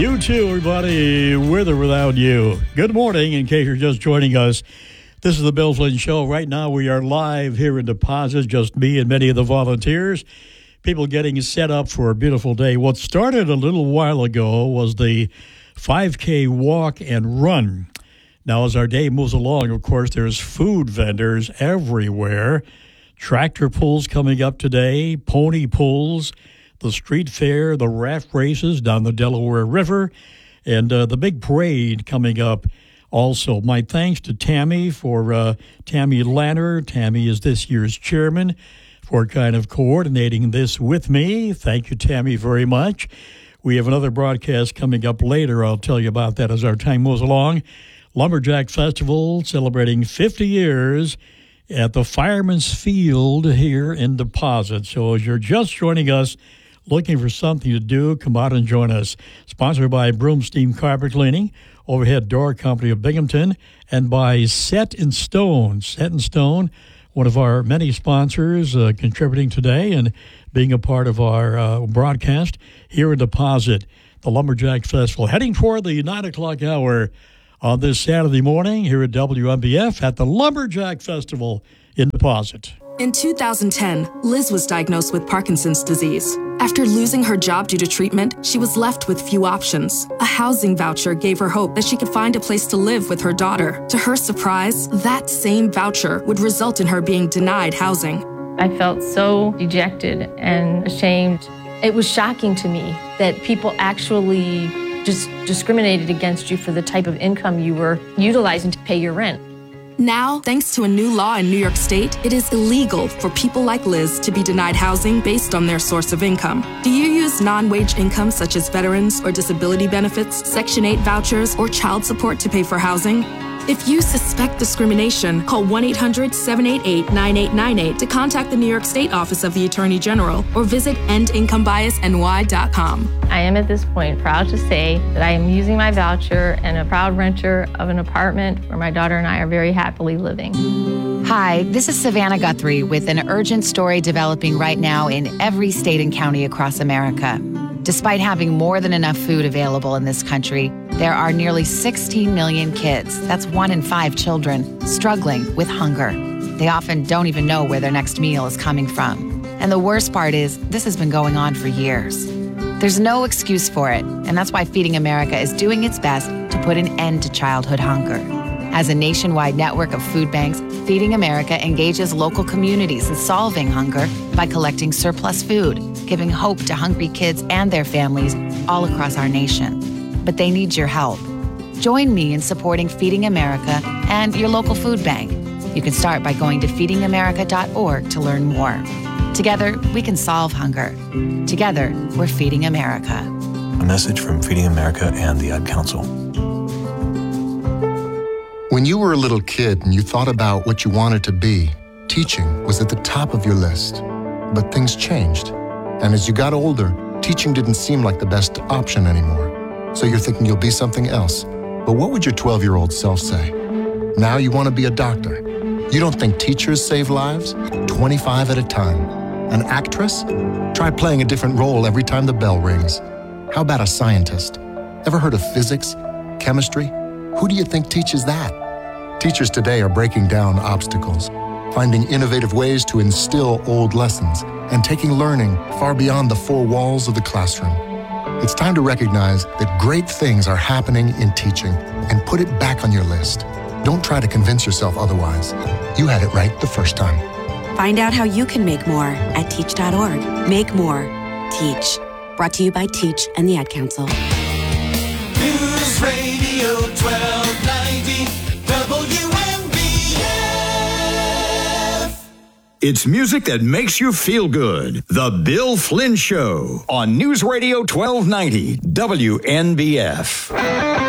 You too, everybody, with or without you. Good morning, in case you're just joining us. This is the Bill Flynn Show. Right now, we are live here in Deposit, just me and many of the volunteers. People getting set up for a beautiful day. What started a little while ago was the 5K walk and run. Now, as our day moves along, of course, there's food vendors everywhere. Tractor pulls coming up today, pony pulls, the street fair, the raft races down the Delaware River, and the big parade coming up also. My thanks to Tammy for Tammy Lanner. Tammy is this year's chairman for kind of coordinating this with me. Thank you, Tammy, very much. We have another broadcast coming up later. I'll tell you about that as our time moves along. Lumberjack Festival celebrating 50 years at the Fireman's Field here in Deposit. So as you're just joining us, looking for something to do, come out and join us. Sponsored by Broomstein Carpet Cleaning, Overhead Door Company of Binghamton, and by Set in Stone. Set in Stone, one of our many sponsors, contributing today and being a part of our broadcast here in Deposit, the Lumberjack Festival. Heading toward the 9 o'clock hour on this Saturday morning here at WNBF at the Lumberjack Festival in Deposit. In 2010, Liz was diagnosed with Parkinson's disease. After losing her job due to treatment, she was left with few options. A housing voucher gave her hope that she could find a place to live with her daughter. To her surprise, that same voucher would result in her being denied housing. I felt so dejected and ashamed. It was shocking to me that people actually just discriminated against you for the type of income you were utilizing to pay your rent. Now, thanks to a new law in New York State, it is illegal for people like Liz to be denied housing based on their source of income. Do you use non-wage income such as veterans or disability benefits, Section 8 vouchers, or child support to pay for housing? If you suspect discrimination, call 1-800-788-9898 to contact the New York State Office of the Attorney General or visit endincomebiasny.com. I am at this point proud to say that I am using my voucher and a proud renter of an apartment where my daughter and I are very happily living. Hi, this is Savannah Guthrie with an urgent story developing right now in every state and county across America. Despite having more than enough food available in this country, there are nearly 16 million kids, that's 1 in 5 children, struggling with hunger. They often don't even know where their next meal is coming from. And the worst part is, this has been going on for years. There's no excuse for it, and that's why Feeding America is doing its best to put an end to childhood hunger. As a nationwide network of food banks, Feeding America engages local communities in solving hunger by collecting surplus food, giving hope to hungry kids and their families all across our nation. But they need your help. Join me in supporting Feeding America and your local food bank. You can start by going to feedingamerica.org to learn more. Together, we can solve hunger. Together, we're Feeding America. A message from Feeding America and the Ad Council. When you were a little kid and you thought about what you wanted to be, teaching was at the top of your list. But things changed. And as you got older, teaching didn't seem like the best option anymore. So you're thinking you'll be something else. But what would your 12-year-old self say? Now you want to be a doctor. You don't think teachers save lives? 25 at a time. An actress? Try playing a different role every time the bell rings. How about a scientist? Ever heard of physics? Chemistry? Who do you think teaches that? Teachers today are breaking down obstacles, finding innovative ways to instill old lessons, and taking learning far beyond the four walls of the classroom. It's time to recognize that great things are happening in teaching and put it back on your list. Don't try to convince yourself otherwise. You had it right the first time. Find out how you can make more at teach.org. Make more. Teach. Brought to you by Teach and the Ad Council. News Radio 1290 WNBF. It's music that makes you feel good. The Bill Flynn Show on News Radio 1290 WNBF.